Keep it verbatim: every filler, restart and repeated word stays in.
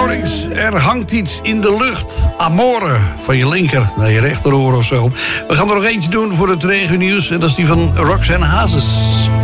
Mornings. Er hangt iets in de lucht. Amore, van je linker naar je rechteroor of zo. We gaan er nog eentje doen voor het regionieuws. En dat is die van Roxanne Hazes.